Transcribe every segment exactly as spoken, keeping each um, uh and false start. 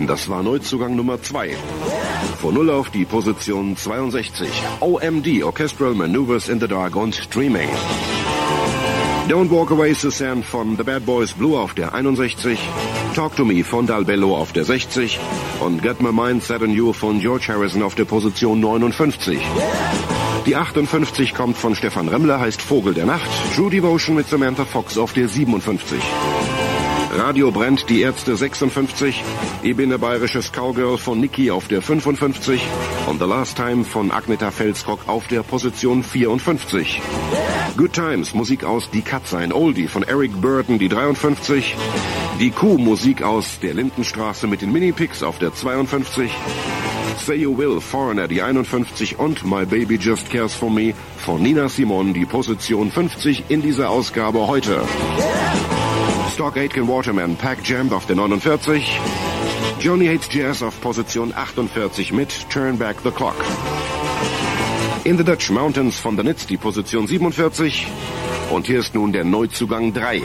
das war Neuzugang Nummer zwei. Von null auf die Position zweiundsechzig. O M D, Orchestral Maneuvers in the Dark und Dreaming. Don't Walk Away Suzanne von The Bad Boys Blue auf der einundsechzig. Talk to Me von Dalbello auf der sechzig. Und Get My Mind Set on You von George Harrison auf der Position neunundfünfzig. Die achtundfünfzig kommt von Stefan Remmler, heißt Vogel der Nacht. True Devotion mit Samantha Fox auf der siebenundfünfzig. Radio brennt, die Ärzte sechsundfünfzig. Ich bin ein bayerisches Cowgirl von Niki auf der fünfundfünfzig. Und The Last Time von Agneta Felsrock auf der Position vierundfünfzig. Good Times, Musik aus Die Katze, ein Oldie von Eric Burden, die dreiundfünfzig. Die Kuh, Musik aus der Lindenstraße mit den Mini-Picks auf der zweiundfünfzig. Say You Will, Foreigner, die einundfünfzig. Und My Baby Just Cares For Me von Nina Simone, die Position fünfzig in dieser Ausgabe heute. Stock Aitken Waterman, Pack Jam auf der neunundvierzig. Joni Hates Jazz auf Position achtundvierzig mit Turn Back the Clock. In the Dutch Mountains von The Nits, die Position siebenundvierzig. Und hier ist nun der Neuzugang drei.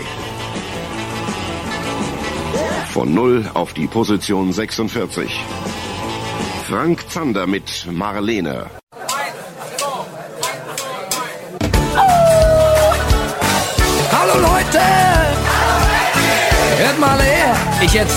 Von null auf die Position sechsundvierzig. Frank Zander mit Marlene.